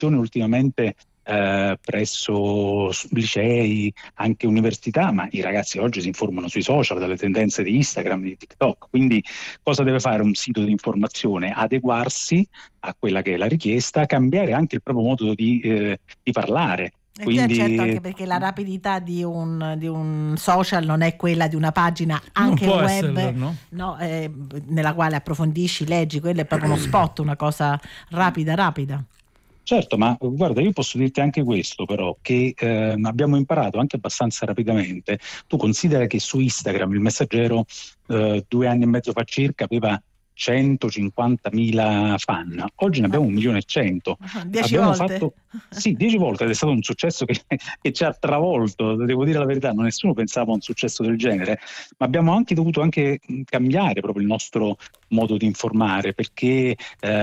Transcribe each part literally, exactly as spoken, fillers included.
l'informazione ultimamente eh, presso licei, anche università, ma i ragazzi oggi si informano sui social, dalle tendenze di Instagram, di TikTok. Quindi cosa deve fare un sito di informazione? Adeguarsi a quella che è la richiesta, cambiare anche il proprio modo di, eh, di parlare. Eh, Quindi certo, anche perché la rapidità di un, di un social non è quella di una pagina, anche non può web, esserlo, no? no, eh, nella quale approfondisci, leggi, quello è proprio uno spot, una cosa rapida, rapida. certo, ma guarda, io posso dirti anche questo però, che eh, abbiamo imparato anche abbastanza rapidamente. Tu considera che su Instagram il Messaggero eh, due anni e mezzo fa circa aveva centocinquantamila fan, oggi ne abbiamo un milione e cento. Dieci Abbiamo volte? fatto, sì, dieci volte, ed è stato un successo che, che ci ha travolto, devo dire la verità, non nessuno pensava a un successo del genere, ma abbiamo anche dovuto anche cambiare proprio il nostro modo di informare, perché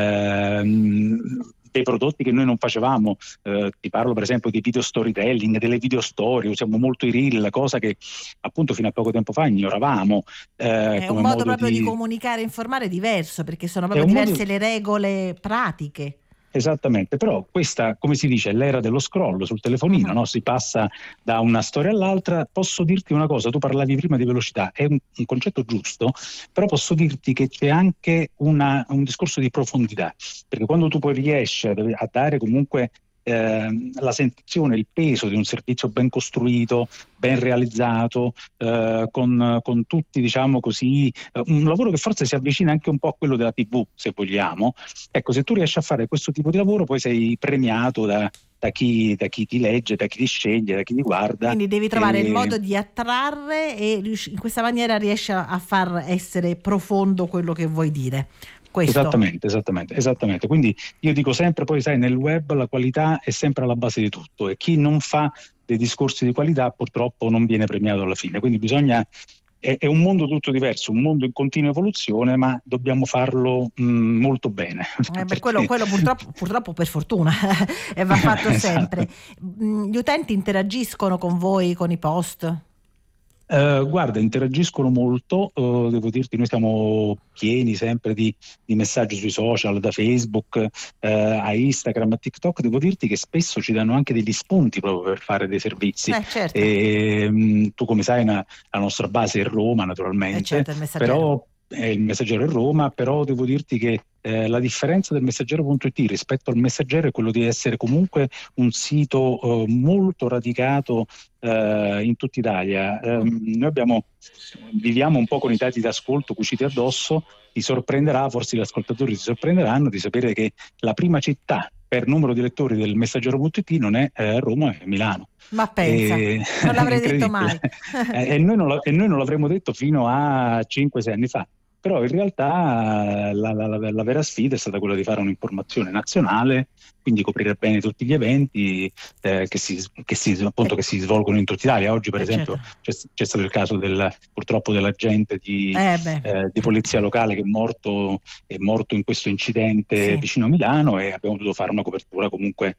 ehm, dei prodotti che noi non facevamo, eh, ti parlo per esempio di video storytelling, delle video storie, usiamo molto i reel, cosa che appunto fino a poco tempo fa ignoravamo. Eh, È come un modo modo proprio di... di comunicare e informare diverso, perché sono è proprio un diverse modo le regole pratiche. Esattamente, però questa, come si dice, è l'era dello scroll sul telefonino, Mhm. no? Si passa da una storia all'altra. Posso dirti una cosa, tu parlavi prima di velocità, è un, un concetto giusto, però posso dirti che c'è anche una, un discorso di profondità, perché quando tu poi riesci a, a dare comunque eh, la sensazione, il peso di un servizio ben costruito, ben realizzato, eh, con, con tutti, diciamo così, eh, un lavoro che forse si avvicina anche un po' a quello della tivù, se vogliamo. Ecco, se tu riesci a fare questo tipo di lavoro, poi sei premiato da, da, chi, da chi ti legge, da chi ti sceglie, da chi ti guarda. Quindi devi trovare il E... modo di attrarre e riusci- in questa maniera riesci a, a far essere profondo quello che vuoi dire. Questo. Esattamente, esattamente, esattamente. Quindi io dico sempre, poi sai, nel web la qualità è sempre alla base di tutto e chi non fa dei discorsi di qualità purtroppo non viene premiato alla fine. Quindi bisogna È, è un mondo tutto diverso, un mondo in continua evoluzione, ma dobbiamo farlo mh, molto bene. Eh beh, Perché... quello, quello purtroppo, purtroppo per fortuna e va fatto sempre. Esatto. Mm, Gli utenti interagiscono con voi, con i post? Eh, guarda, interagiscono molto, eh, devo dirti, noi siamo pieni sempre di, di messaggi sui social, da Facebook eh, a Instagram, a TikTok. Devo dirti che spesso ci danno anche degli spunti proprio per fare dei servizi. Eh certo, E, mh, tu come sai, una- la nostra base è Roma, eh naturalmente, certo, il Messaggero. però è il Messaggero è Roma, però devo dirti che eh, la differenza del Messaggero punto it rispetto al Messaggero è quello di essere comunque un sito eh, molto radicato eh, in tutta Italia. Eh, noi abbiamo, viviamo un po' con i dati d'ascolto cuciti addosso. Ti sorprenderà, forse gli ascoltatori si sorprenderanno di sapere che la prima città per numero di lettori del Messaggero punto it non è eh, Roma, è Milano. Ma pensa, E... non l'avrei è detto incredibile. mai. e, noi non la- e noi non l'avremmo detto fino a cinque sei anni fa. Però in realtà la, la- la- la vera sfida è stata quella di fare un'informazione nazionale, quindi coprire bene tutti gli eventi eh, che, si, che, si, appunto, che si svolgono in tutta Italia. Oggi, per Eh, esempio, certo. c'è, c'è stato il caso del, purtroppo dell'agente di, Eh beh, eh, di polizia locale che è morto, è morto in questo incidente sì. vicino a Milano, e abbiamo dovuto fare una copertura comunque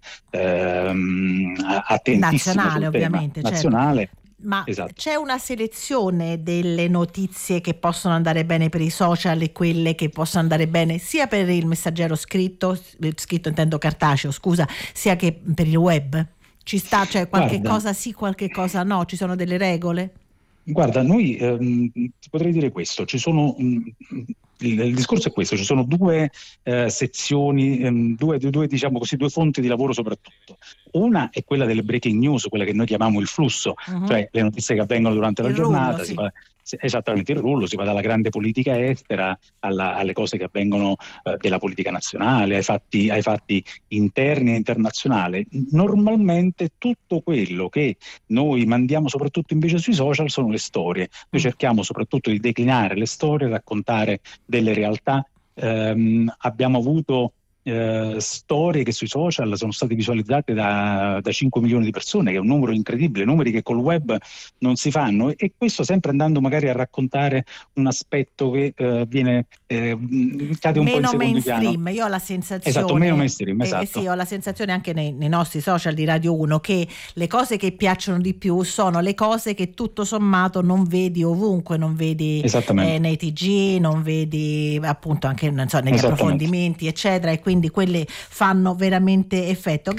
ehm, attentissima Nazionale, sul tema, ovviamente, certo. nazionale. Ma Esatto. c'è una selezione delle notizie che possono andare bene per i social e quelle che possono andare bene sia per il Messaggero scritto, scritto intendo cartaceo, scusa, sia che per il web? Ci sta, cioè qualche Guarda, cosa sì, qualche cosa no? Ci sono delle regole? Guarda, noi ehm, ti potrei dire questo, ci sono, mh, il, il discorso è questo, ci sono due eh, sezioni, ehm, due, due, diciamo così, due fonti di lavoro soprattutto. Una è quella delle breaking news, quella che noi chiamiamo il flusso, Mhm. cioè le notizie che avvengono durante la Il rullo, giornata, si sì. fa, si- esattamente il rullo, si va dalla grande politica estera alla- alle cose che avvengono eh, della politica nazionale, ai fatti, ai fatti interni e internazionali. Normalmente tutto quello che noi mandiamo soprattutto invece sui social sono le storie. Noi Mm. cerchiamo soprattutto di declinare le storie, raccontare delle realtà. Ehm, abbiamo avuto eh, storie che sui social sono state visualizzate da, da cinque milioni di persone, che è un numero incredibile, numeri che col web non si fanno, e questo sempre andando magari a raccontare un aspetto che eh, viene eh, cade un po' in Meno secondo piano. mainstream, io ho la sensazione, Esatto, meno mainstream, eh, esatto. sì, ho la sensazione anche nei, nei nostri social di Radio uno che le cose che piacciono di più sono le cose che tutto sommato non vedi ovunque, non vedi Esattamente. eh, nei T G, non vedi appunto anche non so, negli Esattamente. approfondimenti eccetera, e quindi quindi quelle fanno veramente effetto.